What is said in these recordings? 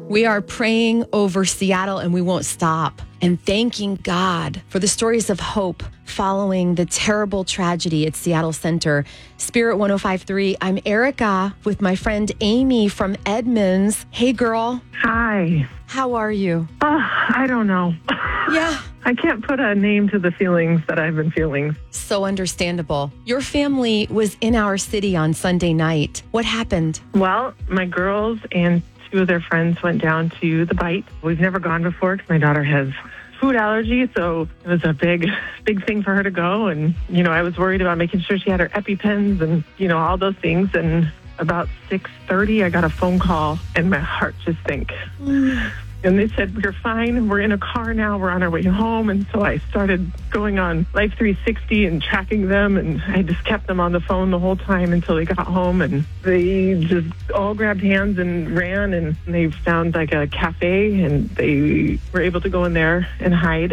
We are praying over Seattle and we won't stop, and thanking God for the stories of hope following the terrible tragedy at Seattle Center. Spirit 105.3, I'm Erica with my friend Amy from Edmonds. Hey, girl. Hi. How are you? I don't know. Yeah. I can't put a name to the feelings that I've been feeling. So understandable. Your family was in our city on Sunday night. What happened? Well, my girls and two of their friends went down to the Bite. We've never gone before because my daughter has food allergy, so it was a big thing for her to go. And, I was worried about making sure she had her EpiPens and, all those things. And about 6:30, I got a phone call and my heart just sank. And they said, "We're fine. We're in a car now. We're on our way home." And so I started going on Life 360 and tracking them. And I just kept them on the phone the whole time until they got home. And they just all grabbed hands and ran. And they found like a cafe. And they were able to go in there and hide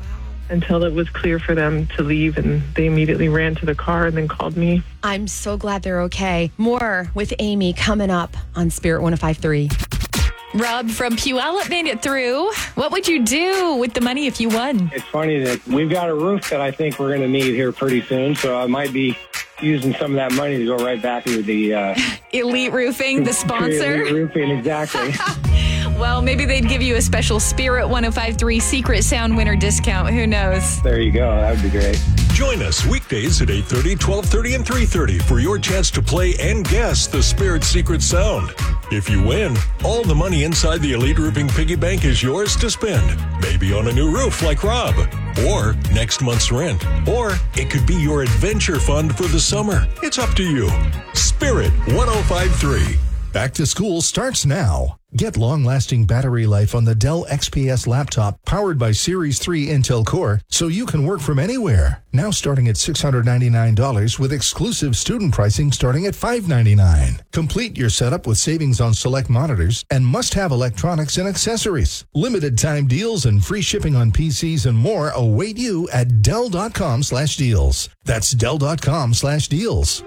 until it was clear for them to leave. And they immediately ran to the car and then called me. I'm so glad they're okay. More with Amy coming up on Spirit 105.3. Rob from Puyallup made it through. What would you do with the money if you won? It's funny that we've got a roof that I think we're going to need here pretty soon, so I might be using some of that money to go right back into the... Elite Roofing, the sponsor. Elite Roofing, exactly. Well, maybe they'd give you a special Spirit 105.3 Secret Sound winner discount. Who knows? There you go. That would be great. Join us weekdays at 8:30, 12:30, and 3:30 for your chance to play and guess the Spirit Secret Sound. If you win, all the money inside the Elite Roofing Piggy Bank is yours to spend. Maybe on a new roof like Rob, or next month's rent, or it could be your adventure fund for the summer. It's up to you. Spirit 105.3. Back to school starts now. Get long-lasting battery life on the Dell XPS laptop powered by Series 3 Intel Core so you can work from anywhere. Now starting at $699 with exclusive student pricing starting at $599. Complete your setup with savings on select monitors and must-have electronics and accessories. Limited time deals and free shipping on PCs and more await you at Dell.com/deals. That's Dell.com/deals.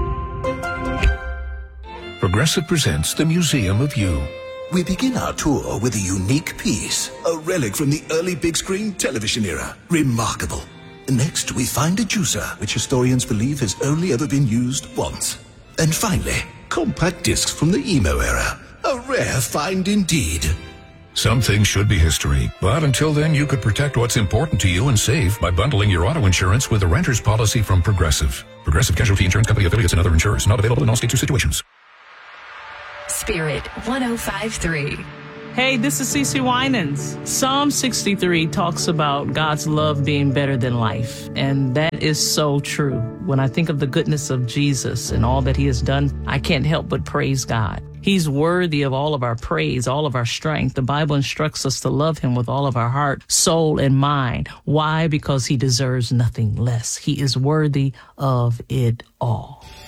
Progressive presents the Museum of You. We begin our tour with a unique piece, a relic from the early big screen television era. Remarkable. Next, we find a juicer, which historians believe has only ever been used once. And finally, compact discs from the emo era. A rare find indeed. Some things should be history, but until then, you could protect what's important to you and save by bundling your auto insurance with a renter's policy from Progressive. Progressive Casualty Insurance Company affiliates and other insurers. Not available in all states or situations. Spirit 105.3. Hey, this is Cece Winans. Psalm 63 talks about God's love being better than life, and that is so true. When I think of the goodness of Jesus and all that he has done, I can't help but praise God. He's worthy of all of our praise, all of our strength. The Bible instructs us to love him with all of our heart, soul, and mind. Why? Because he deserves nothing less. He is worthy of it all.